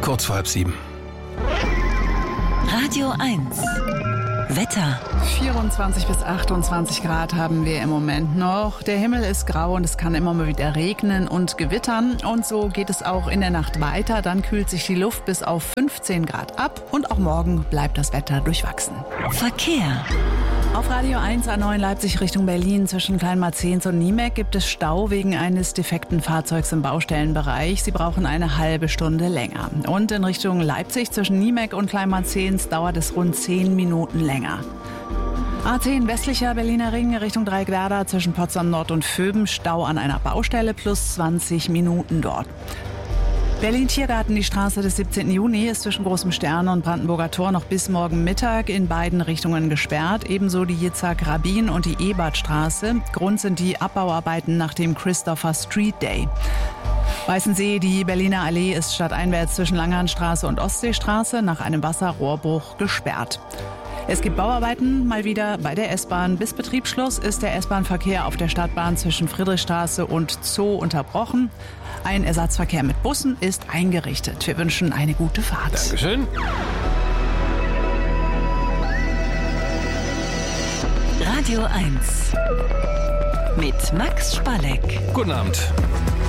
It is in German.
Kurz vor 6:30. Radio 1. Wetter. 24 bis 28 Grad haben wir im Moment noch. Der Himmel ist grau und es kann immer mal wieder regnen und gewittern. Und so geht es auch in der Nacht weiter. Dann kühlt sich die Luft bis auf 15 Grad ab. Und auch morgen bleibt das Wetter durchwachsen. Verkehr. Auf Radio 1 A9 Leipzig Richtung Berlin zwischen Kleinmarzens und Niemek gibt es Stau wegen eines defekten Fahrzeugs im Baustellenbereich. Sie brauchen eine halbe Stunde länger. Und in Richtung Leipzig zwischen Niemek und Kleinmarzens dauert es rund 10 Minuten länger. A10 westlicher Berliner Ring Richtung Dreieckwerder zwischen Potsdam Nord und Vöben. Stau an einer Baustelle plus 20 Minuten dort. Berlin-Tiergarten, die Straße des 17. Juni ist zwischen Großem Stern und Brandenburger Tor noch bis morgen Mittag in beiden Richtungen gesperrt. Ebenso die Yitzhak-Rabin und die Ebertstraße. Grund sind die Abbauarbeiten nach dem Christopher Street Day. Weißensee, die Berliner Allee ist stadteinwärts zwischen Langhahnstraße und Ostseestraße nach einem Wasserrohrbruch gesperrt. Es gibt Bauarbeiten mal wieder bei der S-Bahn. Bis Betriebsschluss ist der S-Bahn-Verkehr auf der Stadtbahn zwischen Friedrichstraße und Zoo unterbrochen. Ein Ersatzverkehr mit Bussen ist eingerichtet. Wir wünschen eine gute Fahrt. Dankeschön. Radio 1. Mit Max Spalleck. Guten Abend.